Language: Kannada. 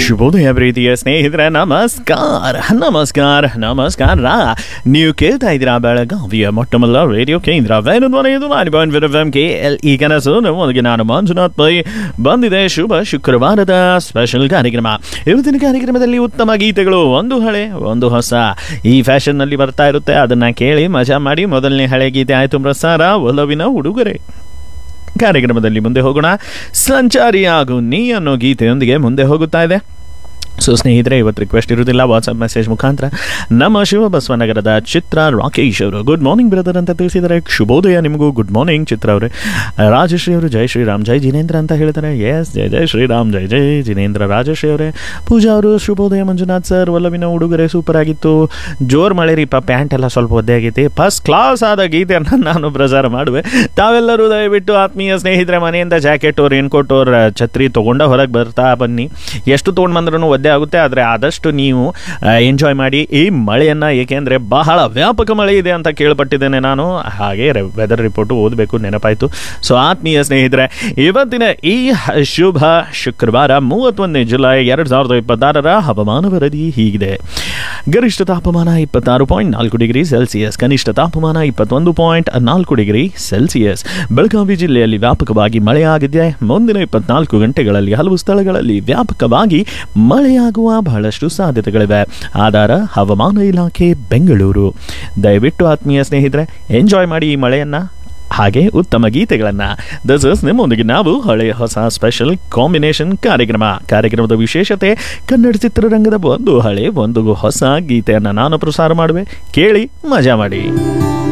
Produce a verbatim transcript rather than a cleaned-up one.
ಶುಭೋದಯ ಪ್ರೀತಿಯ ಸ್ನೇಹಿತರೆ, ನಮಸ್ಕಾರ ನಮಸ್ಕಾರ ನಮಸ್ಕಾರ. ನೀವು ಕೇಳ್ತಾ ಇದ್ದೀರಾ ಬೆಳಗಾವಿಯ ಮೊಟ್ಟ ಮೊದಲ ರೇಡಿಯೋ ಕೇಂದ್ರ ವೇಣುಧ್ವನಿದು ನಾನು ಎಫ್ ಕೆ ಎಲ್ ಈ ಕನಸು. ನಮ್ಮೊಂದಿಗೆ ನಾನು ಮಂಜುನಾಥ್ ಪೈ. ಬಂದಿದೆ ಶುಭ ಶುಕ್ರವಾರದ ಸ್ಪೆಷಲ್ ಕಾರ್ಯಕ್ರಮ. ಇವತ್ತಿನ ಕಾರ್ಯಕ್ರಮದಲ್ಲಿ ಉತ್ತಮ ಗೀತೆಗಳು, ಒಂದು ಹಳೆ ಒಂದು ಹೊಸ, ಈ ಫ್ಯಾಷನ್ನಲ್ಲಿ ಬರ್ತಾ ಇರುತ್ತೆ. ಅದನ್ನ ಕೇಳಿ ಮಜಾ ಮಾಡಿ. ಮೊದಲನೇ ಹಳೆ ಗೀತೆ ಆಯಿತು ಪ್ರಸಾರ, ಒಲವಿನ ಉಡುಗೊರೆ. ಕಾರ್ಯಕ್ರಮದಲ್ಲಿ ಮುಂದೆ ಹೋಗೋಣ. ಸಂಚಾರಿಯಾಗು ನೀ ಅನ್ನೋ ಗೀತೆಯೊಂದಿಗೆ ಮುಂದೆ ಹೋಗುತ್ತಾ ಇದೆ. ಸೊ ಸ್ನೇಹಿತರೆ, ಇವತ್ತು ರಿಕ್ವೆಸ್ಟ್ ಇರುವುದಿಲ್ಲ, ವಾಟ್ಸಪ್ ಮೆಸೇಜ್ ಮುಖಾಂತರ ನಮ್ಮ ಶಿವಬಸವನಗರದ ಚಿತ್ರ ರಾಕೇಶ್ ಅವರು ಗುಡ್ ಮಾರ್ನಿಂಗ್ ಬ್ರದರ್ ಅಂತ ತಿಳಿಸಿದ್ದಾರೆ. ಶುಭೋದಯ ನಿಮಗೂ. ಗುಡ್ ಮಾರ್ನಿಂಗ್ ಚಿತ್ರ ಅವರೇ. ರಾಜಶ್ರೀ ಅವರು ಜೈ ಶ್ರೀರಾಮ್ ಜೈ ಜಿನೇಂದ್ರ ಅಂತ ಹೇಳ್ತಾರೆ. ಎಸ್, ಜೈ ಜೈ ಶ್ರೀರಾಮ್ ಜೈ ಜೈ ಜಿನೇಂದ್ರ. ರಾಜಶ್ರೀ ಅವರೇ. ಪೂಜಾ ಅವರು ಶುಭೋದಯ ಮಂಜುನಾಥ್ ಸರ್, ಒಲವಿನ ಉಡುಗೊರೆ ಸೂಪರ್ ಆಗಿತ್ತು. ಜೋರ್ ಮಳೆ ರೀಪ, ಪ್ಯಾಂಟ್ ಎಲ್ಲ ಸ್ವಲ್ಪ ಒದ್ದೆ ಆಗೈತಿ. ಫಸ್ಟ್ ಕ್ಲಾಸ್ ಆದ ಗೀತೆಯನ್ನು ನಾನು ಪ್ರಸಾರ ಮಾಡುವೆ. ತಾವೆಲ್ಲರೂ ದಯವಿಟ್ಟು ಆತ್ಮೀಯ ಸ್ನೇಹಿತರೆ ಮನೆಯಿಂದ ಜಾಕೆಟ್ ಅವ್ರು ರೇನ್ಕೋಟ್ ಅವ್ರ ಛತ್ರಿ ತೊಗೊಂಡ ಹೊರಗೆ ಬರ್ತಾ ಬನ್ನಿ. ಎಷ್ಟು ತೊಗೊಂಡು ಬಂದ್ರೂ ಒದ್ದೆ ಆಗುತ್ತೆ, ಆದರೆ ಆದಷ್ಟು ನೀವು ಎಂಜಾಯ್ ಮಾಡಿ ಈ ಮಳೆಯನ್ನು. ಏಕೆಂದರೆ ಬಹಳ ವ್ಯಾಪಕ ಮಳೆ ಇದೆ ಅಂತ ಕೇಳ್ಪಟ್ಟಿದ್ದೇನೆ ನಾನು. ಹಾಗೆ ವೆದರ್ ರಿಪೋರ್ಟು ಓದಬೇಕು ನೆನಪಾಯಿತು. ಸೊ ಆತ್ಮೀಯ ಸ್ನೇಹಿತರೆ, ಇವತ್ತಿನ ಈ ಶುಭ ಶುಕ್ರವಾರ ಮೂವತ್ತೊಂದನೇ ಜುಲೈ ಎರಡು ಸಾವಿರದ ಇಪ್ಪತ್ತಾರರ ಹವಾಮಾನ ವರದಿ ಹೀಗಿದೆ. ಗರಿಷ್ಠ ತಾಪಮಾನ ಇಪ್ಪತ್ತಾರು ಪಾಯಿಂಟ್ ನಾಲ್ಕು ಡಿಗ್ರಿ ಸೆಲ್ಸಿಯಸ್, ಕನಿಷ್ಠ ತಾಪಮಾನ ಇಪ್ಪತ್ತೊಂದು ಪಾಯಿಂಟ್ ನಾಲ್ಕು ಡಿಗ್ರಿ ಸೆಲ್ಸಿಯಸ್. ಬೆಳಗಾವಿ ಜಿಲ್ಲೆಯಲ್ಲಿ ವ್ಯಾಪಕವಾಗಿ ಮಳೆಯಾಗಿದೆ. ಮುಂದಿನ ಇಪ್ಪತ್ನಾಲ್ಕು ಗಂಟೆಗಳಲ್ಲಿ ಹಲವು ಸ್ಥಳಗಳಲ್ಲಿ ವ್ಯಾಪಕವಾಗಿ ಮಳೆಯಾಗುವ ಬಹಳಷ್ಟು ಸಾಧ್ಯತೆಗಳಿವೆ. ಆಧಾರ ಹವಾಮಾನ ಇಲಾಖೆ ಬೆಂಗಳೂರು. ದಯವಿಟ್ಟು ಆತ್ಮೀಯ ಸ್ನೇಹಿತರೆ ಎಂಜಾಯ್ ಮಾಡಿ ಈ ಮಳೆಯನ್ನ, ಹಾಗೆ ಉತ್ತಮ ಗೀತೆಗಳನ್ನು. ದಿಸ್ ಇಸ್ ನಿಮ್ಮೊಂದಿಗೆ ನಾವು ಹಳೆ ಹೊಸ ಸ್ಪೆಷಲ್ ಕಾಂಬಿನೇಷನ್ ಕಾರ್ಯಕ್ರಮ. ಕಾರ್ಯಕ್ರಮದ ವಿಶೇಷತೆ, ಕನ್ನಡ ಚಿತ್ರರಂಗದ ಒಂದು ಹಳೆ ಒಂದು ಹೊಸ ಗೀತೆಯನ್ನು ನಾನು ಪ್ರಸಾರ ಮಾಡುವೆ. ಕೇಳಿ ಮಜಾ ಮಾಡಿ.